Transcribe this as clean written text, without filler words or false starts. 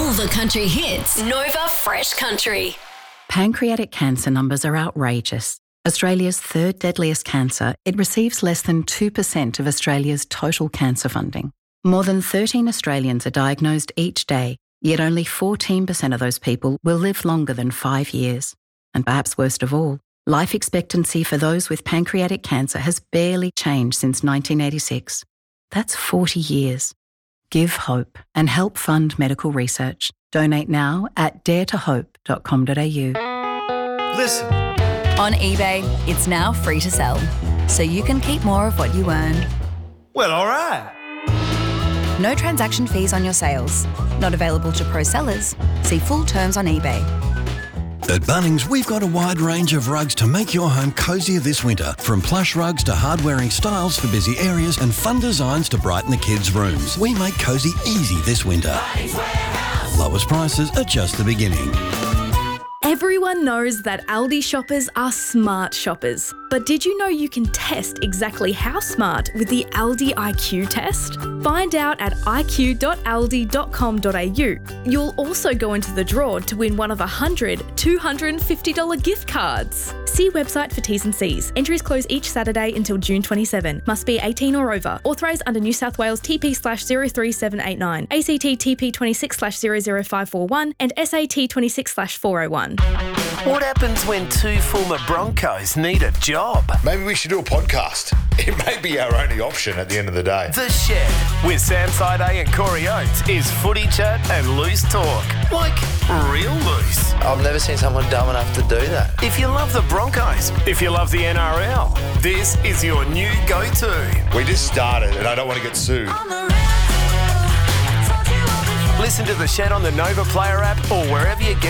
All the country hits. Nova Fresh Country. Pancreatic cancer numbers are outrageous. Australia's third deadliest cancer, it receives less than 2% of Australia's total cancer funding. More than 13 Australians are diagnosed each day, yet only 14% of those people will live longer than 5 years. And perhaps worst of all, life expectancy for those with pancreatic cancer has barely changed since 1986. That's 40 years. Give hope and help fund medical research. Donate now at daretohope.com.au. Listen. On eBay, it's now free to sell, so you can keep more of what you earn. Well, all right. No transaction fees on your sales. Not available to pro sellers. See full terms on eBay. At Bunnings, we've got a wide range of rugs to make your home cosier this winter. From plush rugs to hard-wearing styles for busy areas and fun designs to brighten the kids' rooms. We make cosy easy this winter. Lowest prices are just the beginning. Everyone knows that Aldi shoppers are smart shoppers. But did you know you can test exactly how smart with the Aldi IQ test? Find out at iq.aldi.com.au. You'll also go into the draw to win one of 100 $250 gift cards. See website for T's and C's. Entries close each Saturday until June 27. Must be 18 or over. Authorised under New South Wales TP/03789, ACT TP 26/00541 and SAT 26/401. What happens when two former Broncos need a job? Maybe we should do a podcast. It may be our only option at the end of the day. The Shed with Sam Side and Corey Oates is footy chat and loose talk. Like real loose. I've never seen someone dumb enough to do that. If you love the Broncos, if you love the NRL, this is your new go-to. We just started and I don't want to get sued. Listen to The Shed on the Nova Player app or wherever you get